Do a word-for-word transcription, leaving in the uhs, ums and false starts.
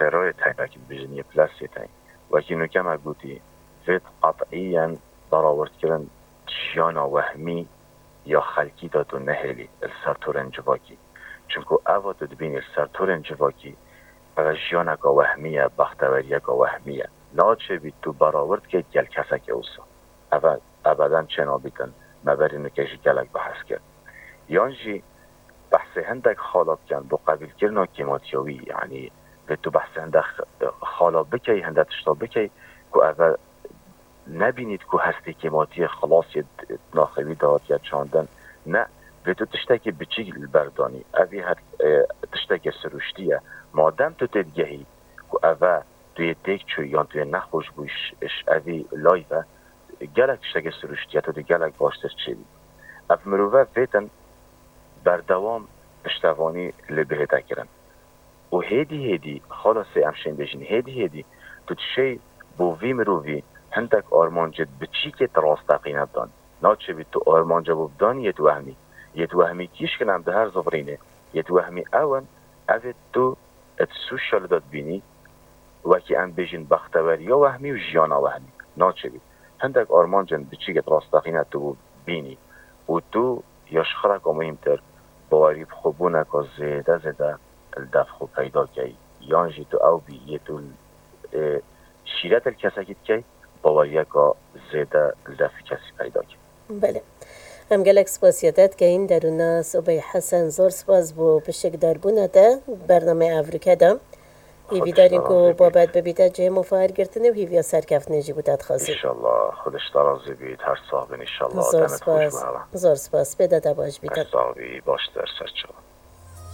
خیرای تایی وکی بجنی پلاسی تایی وکی نوکم اگوتی فید قطعیاً ضراورت کردن جیانا وهمی یا خلکی دادو نهلی السر تورنجواکی چونکو اوه تو دبینی السر تورنجواکی بغا جیانا که وهمیه بختوریه که وهمیه ناچه بید تو براورد که گل کسا که اوسا اوه ابدا چنا بیتن مبری نکشی گلک بحث کرد یانجی بحث هندک خالاب کن دو قبیل کرنا کیماتیاوی یعنی به تو بحث هندک خالاب بکی هندک تشتا بکی که اوه نبینید که هستی کیماتی خلاص ناخوی داد یا چاندن نه به تو تشتکی بچی بردانی اوی هر تشتکی سروشتیه مادم تو تدگهی که اوه توی دیک چوی یا توی نخوش بوش اوی لایوه گلک تشتکی سروشتیه تو دی گلک باشتر چیدی اف مروفه فیتن بردوام پشتوانی لبهده کرن و هیدی هیدی خلاصی امشین بجین هیدی هیدی تو تشی بو وی مروفی هندک آرمانجت بچی که تراستقی ندان ناچه بید تو آرمانجا بودان یه توهمی یه توهمی کیش کنم ده هر زفرینه یه توهمی اون اوه تو ات سوشال داد بینی وکی ام بجین بختوری وهمی و جیانا وهمی ناچه بید هندک آرمانجن بچی که تراستقی ندو بینی و تو یاشخرک و مهمتر باوری بخوبونه که زیده زیده الدف خوب پیدا که یانجی تو او بی یه تو شیرت الکسکیت که باوریه که زیده الدف کسی پیدا که بله هم گلک سپاسیتت که این درونه صبح حسن زور سپاس بو بشک دربونه ده برنامه افریکا ده هیوی دارین که بابت ببیده جه مفاهر گرتنه و هیوی سرکفت نجی بودت خواستیم انشالله خودش درازی بید هر صاحب انشالله زور سپاس زور سپاس بده دباش بیتن هر صاحبی باش در سرچه